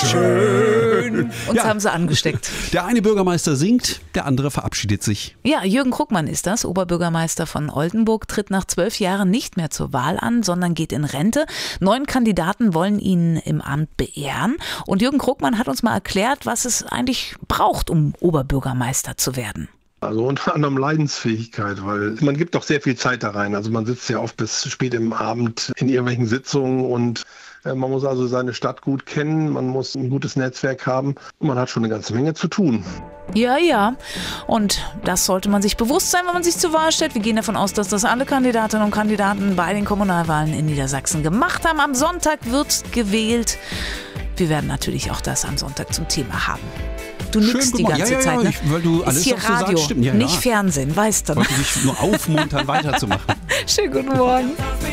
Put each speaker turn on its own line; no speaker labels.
schön. Uns
Ja.
haben sie angesteckt.
Der eine Bürgermeister singt, der andere verabschiedet sich.
Ja, Jürgen Krugmann ist das, Oberbürgermeister von Oldenburg, tritt nach 12 Jahren nicht mehr zur Wahl an, sondern geht in Rente. 9 Kandidaten wollen ihn im Amt beehren. Und Jürgen Krugmann hat uns mal erklärt, was es eigentlich braucht, um Oberbürgermeister zu werden.
Also unter anderem Leidensfähigkeit, weil man gibt doch sehr viel Zeit da rein. Also man sitzt ja oft bis spät im Abend in irgendwelchen Sitzungen und man muss also seine Stadt gut kennen, man muss ein gutes Netzwerk haben und man hat schon eine ganze Menge zu tun.
Ja. Und das sollte man sich bewusst sein, wenn man sich zur Wahl stellt. Wir gehen davon aus, dass das alle Kandidatinnen und Kandidaten bei den Kommunalwahlen in Niedersachsen gemacht haben. Am Sonntag wird gewählt. Wir werden natürlich auch das am Sonntag zum Thema haben. Du nix die ganze Zeit, ne?
Weil du alles
ist hier
auch so
Radio,
sagst, stimmt. Ja,
nicht Fernsehen, weißt du.
Ich wollte dich nur aufmuntern, weiterzumachen.
Schönen guten Morgen.